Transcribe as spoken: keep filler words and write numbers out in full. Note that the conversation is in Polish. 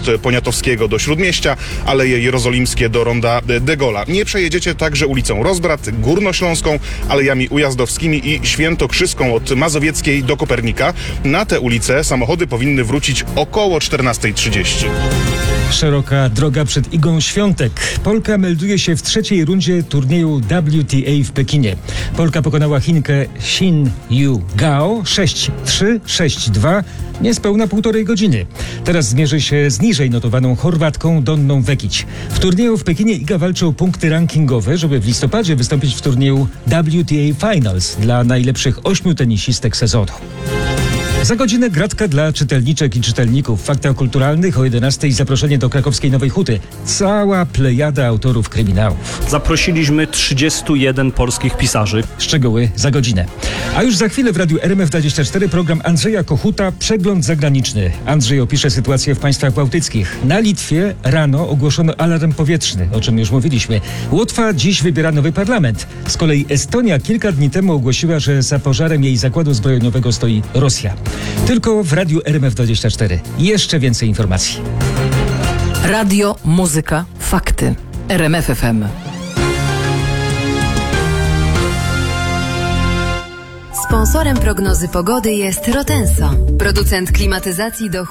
most Poniatowskiego do Śródmieścia, Aleje Jerozolimskie do ronda de Gaulle'a. Nie przejedziecie także ulicą Rozbrat, Górnośląską, Alejami Ujazdowskimi i Świętokrzyską od Mazowieckiej do Kopernika. Na te ulice samochody powinny wrócić około czternasta trzydzieści. Szeroka droga przed Igą Świątek. Polka melduje się w trzeciej rundzie turnieju W T A w Pekinie. Polka pokonała Chinkę Xin Yu Gao sześć trzy, sześć dwa, niespełna półtorej godziny. Teraz zmierzy się z niżej notowaną Chorwatką Donną Vekić. W turnieju w Pekinie Iga walczy o punkty rankingowe, żeby w listopadzie wystąpić w turnieju W T A Finals dla najlepszych ośmiu tenisistek sezonu. Za godzinę gratka dla czytelniczek i czytelników. W Faktach Kulturalnych o jedenastej zaproszenie do krakowskiej Nowej Huty. Cała plejada autorów kryminałów. Zaprosiliśmy trzydziestu jeden polskich pisarzy. Szczegóły za godzinę. A już za chwilę w Radiu R M F dwadzieścia cztery program Andrzeja Kochuta Przegląd zagraniczny. Andrzej opisze sytuację w państwach bałtyckich. Na Litwie rano ogłoszono alarm powietrzny, o czym już mówiliśmy. Łotwa dziś wybiera nowy parlament. Z kolei Estonia kilka dni temu ogłosiła, że za pożarem jej zakładu zbrojeniowego stoi Rosja. Tylko w Radiu R M F dwadzieścia cztery. Jeszcze więcej informacji. Radio, muzyka, fakty. R M F F M. Sponsorem prognozy pogody jest Rotenso, producent klimatyzacji do